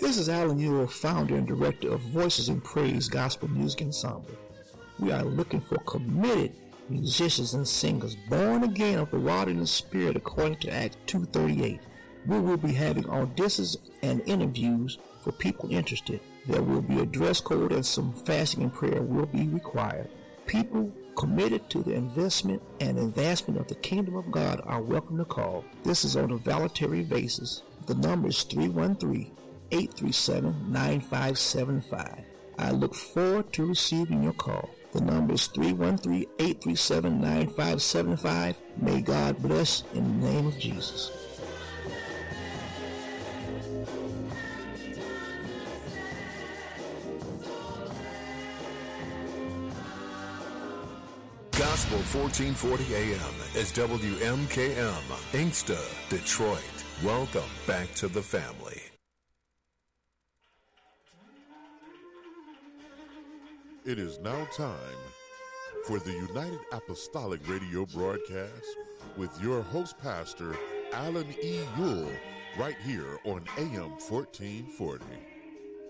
This is Alan Ewell, founder and director of Voices in Praise Gospel Music Ensemble. We are looking for committed musicians and singers born again of the water and the Spirit according to Acts 2:38. We will be having auditions and interviews for people interested. There will be a dress code and some fasting and prayer will be required. People committed to the investment and advancement of the kingdom of God are welcome to call. This is on a voluntary basis. The number is 313-837-9575. I look forward to receiving your call. The number is 313-837-9575. May God bless in the name of Jesus. Gospel 1440 AM is WMKM, Inkster, Detroit. Welcome back to the family. It is now time for the United Apostolic Radio broadcast with your host, Pastor Alan E. Ewell, right here on AM 1440.